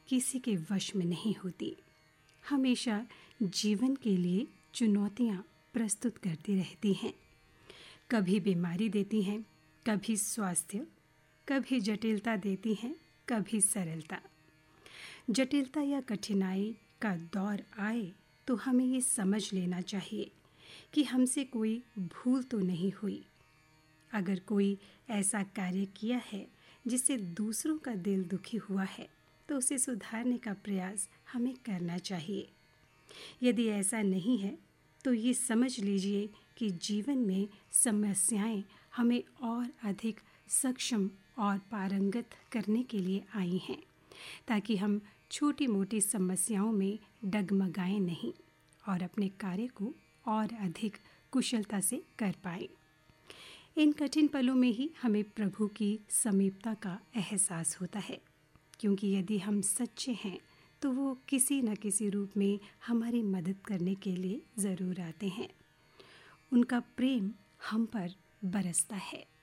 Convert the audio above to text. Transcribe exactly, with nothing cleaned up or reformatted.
किसी के वश में नहीं होती, हमेशा जीवन के लिए चुनौतियाँ प्रस्तुत करती रहती हैं। कभी बीमारी देती हैं, कभी स्वास्थ्य, कभी जटिलता देती हैं, कभी सरलता। जटिलता या कठिनाई का दौर आए तो हमें ये समझ लेना चाहिए कि हमसे कोई भूल तो नहीं हुई। अगर कोई ऐसा कार्य किया है जिससे दूसरों का दिल दुखी हुआ है तो उसे सुधारने का प्रयास हमें करना चाहिए। यदि ऐसा नहीं है तो ये समझ लीजिए कि जीवन में समस्याएं हमें और अधिक सक्षम और पारंगत करने के लिए आई हैं, ताकि हम छोटी मोटी समस्याओं में डगमगाएं नहीं और अपने कार्य को और अधिक कुशलता से कर पाएं। इन कठिन पलों में ही हमें प्रभु की समीपता का एहसास होता है, क्योंकि यदि हम सच्चे हैं तो वो किसी न किसी रूप में हमारी मदद करने के लिए ज़रूर आते हैं। उनका प्रेम हम पर बरसता है।